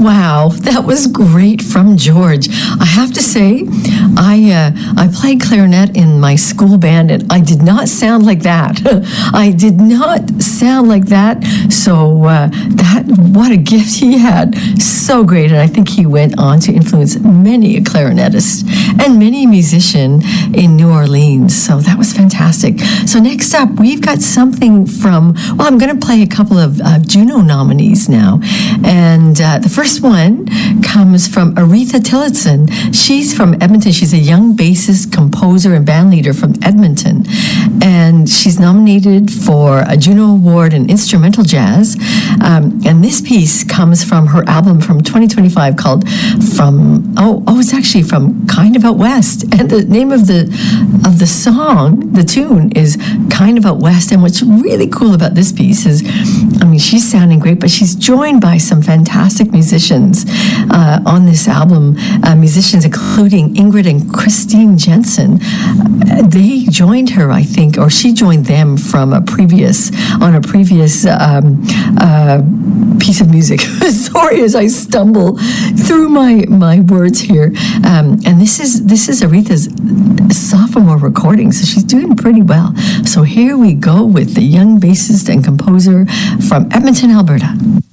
Wow, that was great from George. I have to say, I played clarinet in my school band, and I did not sound like that. I did not sound like that. So what a gift he had. So great, and I think he went on to influence many a clarinetist and many musician in New Orleans. So that was fantastic. So next up, we've got something from. Well, I'm going to play a couple of Juno nominees now, and the first one comes from Aretha Tillotson. She's from Edmonton. She's a young bassist, composer, and bandleader from Edmonton. And she's nominated for a Juno Award in Instrumental Jazz. And this piece comes from her album from 2025 called it's actually from Kind of Out West. And the name of the song, the tune, is Kind of Out West. And what's really cool about this piece is, she's sounding great, but she's joined by some fantastic musicians on this album, musicians including Ingrid and Christine Jensen. They joined her, I think, or she joined them from a previous piece of music. Sorry as I stumble through my words here. And this is Aretha's sophomore recording, so she's doing pretty well. So here we go with the young bassist and composer from Edmonton, Alberta.